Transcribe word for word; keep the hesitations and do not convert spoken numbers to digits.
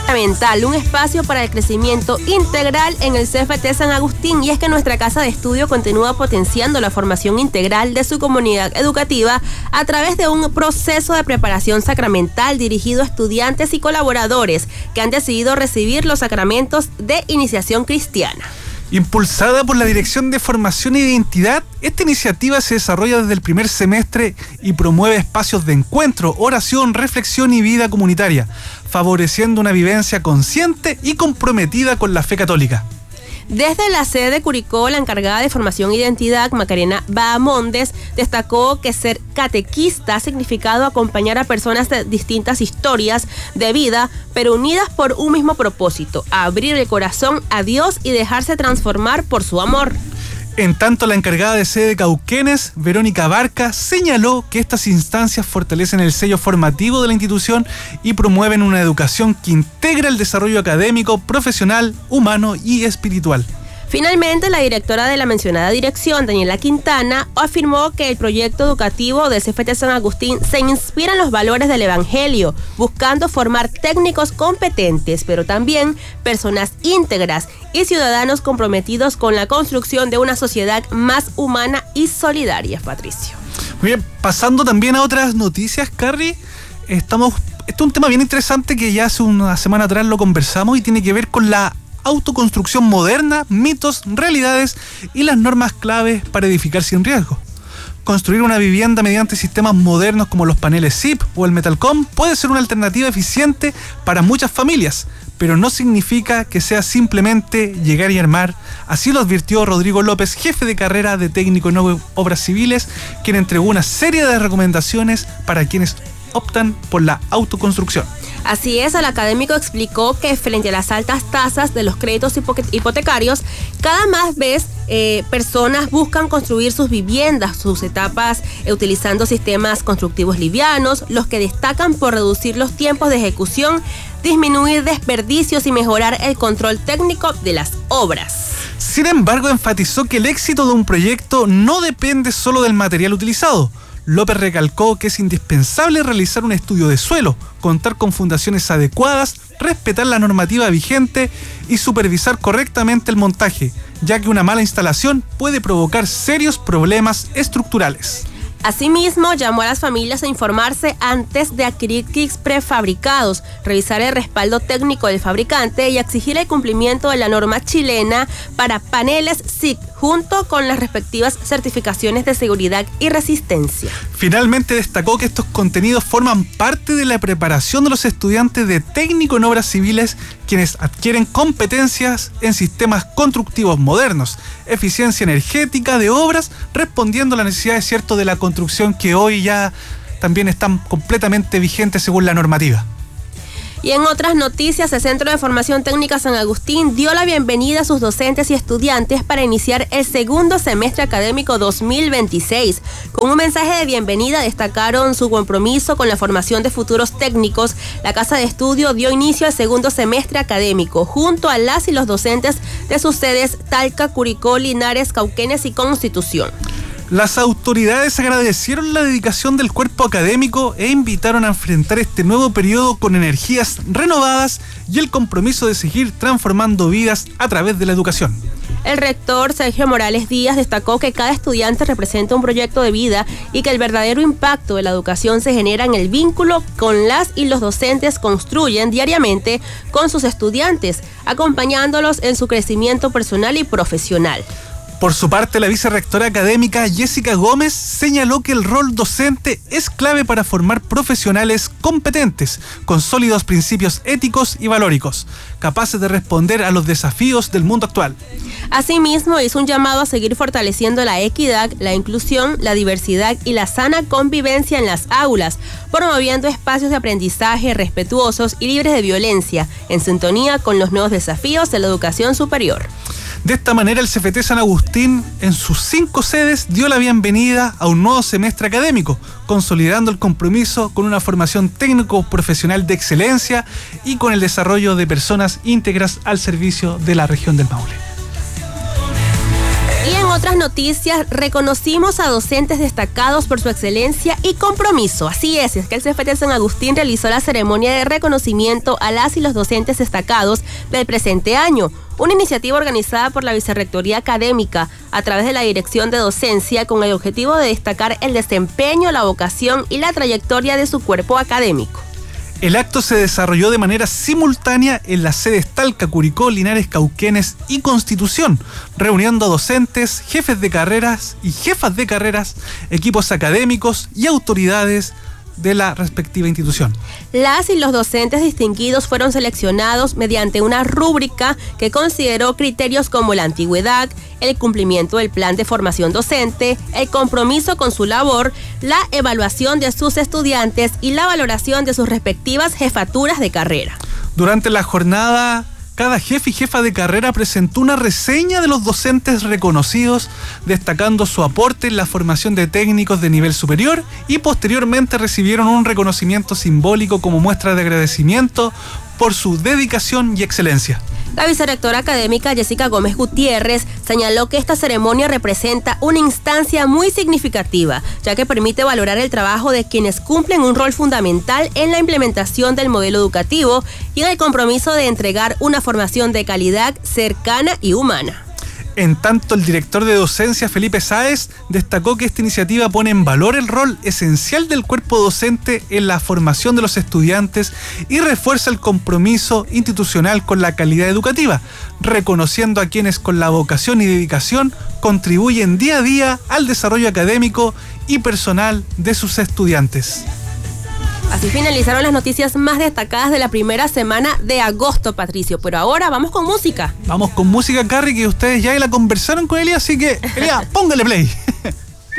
Fundamental, un espacio para el crecimiento integral en el C F T San Agustín, y es que nuestra casa de estudio continúa potenciando la formación integral de su comunidad educativa a través de un proceso de preparación sacramental dirigido a estudiantes y colaboradores que han decidido recibir los sacramentos de iniciación cristiana. Impulsada por la Dirección de Formación e Identidad, esta iniciativa se desarrolla desde el primer semestre y promueve espacios de encuentro, oración, reflexión y vida comunitaria, favoreciendo una vivencia consciente y comprometida con la fe católica. Desde la sede de Curicó, la encargada de Formación e Identidad, Macarena Bahamondes, destacó que ser catequista ha significado acompañar a personas de distintas historias de vida, pero unidas por un mismo propósito: abrir el corazón a Dios y dejarse transformar por su amor. En tanto, la encargada de sede de Cauquenes, Verónica Barca, señaló que estas instancias fortalecen el sello formativo de la institución y promueven una educación que integra el desarrollo académico, profesional, humano y espiritual. Finalmente, la directora de la mencionada dirección, Daniela Quintana, afirmó que el proyecto educativo del C F T San Agustín se inspira en los valores del Evangelio, buscando formar técnicos competentes, pero también personas íntegras y ciudadanos comprometidos con la construcción de una sociedad más humana y solidaria. Patricio. Muy bien, pasando también a otras noticias, Carrie, estamos, esto es un tema bien interesante que ya hace una semana atrás lo conversamos y tiene que ver con la autoconstrucción moderna, mitos, realidades y las normas claves para edificar sin riesgo. Construir una vivienda mediante sistemas modernos como los paneles S I P o el Metalcom puede ser una alternativa eficiente para muchas familias, pero no significa que sea simplemente llegar y armar. Así lo advirtió Rodrigo López, jefe de carrera de técnico en obras civiles, quien entregó una serie de recomendaciones para quienes optan por la autoconstrucción. Así es, el académico explicó que frente a las altas tasas de los créditos hipotecarios, cada más vez eh, personas buscan construir sus viviendas, sus etapas, eh, utilizando sistemas constructivos livianos, los que destacan por reducir los tiempos de ejecución, disminuir desperdicios y mejorar el control técnico de las obras. Sin embargo, enfatizó que el éxito de un proyecto no depende solo del material utilizado. López recalcó que es indispensable realizar un estudio de suelo, contar con fundaciones adecuadas, respetar la normativa vigente y supervisar correctamente el montaje, ya que una mala instalación puede provocar serios problemas estructurales. Asimismo, llamó a las familias a informarse antes de adquirir kits prefabricados, revisar el respaldo técnico del fabricante y exigir el cumplimiento de la norma chilena para paneles S I C, junto con las respectivas certificaciones de seguridad y resistencia. Finalmente, destacó que estos contenidos forman parte de la preparación de los estudiantes de técnico en obras civiles, quienes adquieren competencias en sistemas constructivos modernos, eficiencia energética de obras, respondiendo a las necesidades, cierto, de la construcción que hoy ya también están completamente vigentes según la normativa. Y en otras noticias, el Centro de Formación Técnica San Agustín dio la bienvenida a sus docentes y estudiantes para iniciar el segundo semestre académico dos mil veintiséis. Con un mensaje de bienvenida destacaron su compromiso con la formación de futuros técnicos. La Casa de Estudio dio inicio al segundo semestre académico junto a las y los docentes de sus sedes Talca, Curicó, Linares, Cauquenes y Constitución. Las autoridades agradecieron la dedicación del cuerpo académico e invitaron a enfrentar este nuevo periodo con energías renovadas y el compromiso de seguir transformando vidas a través de la educación. El rector Sergio Morales Díaz destacó que cada estudiante representa un proyecto de vida y que el verdadero impacto de la educación se genera en el vínculo con las y los docentes construyen diariamente con sus estudiantes, acompañándolos en su crecimiento personal y profesional. Por su parte, la vicerrectora académica Jessica Gómez señaló que el rol docente es clave para formar profesionales competentes, con sólidos principios éticos y valóricos, capaces de responder a los desafíos del mundo actual. Asimismo, hizo un llamado a seguir fortaleciendo la equidad, la inclusión, la diversidad y la sana convivencia en las aulas, promoviendo espacios de aprendizaje respetuosos y libres de violencia, en sintonía con los nuevos desafíos de la educación superior. De esta manera, el C F T San Agustín, en sus cinco sedes, dio la bienvenida a un nuevo semestre académico, consolidando el compromiso con una formación técnico-profesional de excelencia y con el desarrollo de personas íntegras al servicio de la región del Maule. Y en otras noticias, reconocimos a docentes destacados por su excelencia y compromiso. Así es, es que el C F T San Agustín realizó la ceremonia de reconocimiento a las y los docentes destacados del presente año. Una iniciativa organizada por la Vicerrectoría Académica a través de la Dirección de Docencia con el objetivo de destacar el desempeño, la vocación y la trayectoria de su cuerpo académico. El acto se desarrolló de manera simultánea en las sedes Talca, Curicó, Linares, Cauquenes y Constitución, reuniendo a docentes, jefes de carreras y jefas de carreras, equipos académicos y autoridades de la respectiva institución. Las y los docentes distinguidos fueron seleccionados mediante una rúbrica que consideró criterios como la antigüedad, el cumplimiento del plan de formación docente, el compromiso con su labor, la evaluación de sus estudiantes y la valoración de sus respectivas jefaturas de carrera. Durante la jornada, cada jefe y jefa de carrera presentó una reseña de los docentes reconocidos, destacando su aporte en la formación de técnicos de nivel superior, y posteriormente recibieron un reconocimiento simbólico como muestra de agradecimiento por su dedicación y excelencia. La vicerrectora académica Jessica Gómez Gutiérrez señaló que esta ceremonia representa una instancia muy significativa, ya que permite valorar el trabajo de quienes cumplen un rol fundamental en la implementación del modelo educativo y en el compromiso de entregar una formación de calidad, cercana y humana. En tanto, el director de docencia, Felipe Sáez, destacó que esta iniciativa pone en valor el rol esencial del cuerpo docente en la formación de los estudiantes y refuerza el compromiso institucional con la calidad educativa, reconociendo a quienes con la vocación y dedicación contribuyen día a día al desarrollo académico y personal de sus estudiantes. Así finalizaron las noticias más destacadas de la primera semana de agosto, Patricio. Pero ahora vamos con música. Vamos con música, Carrie, que ustedes ya la conversaron con Elia, así que, Elia, póngale play.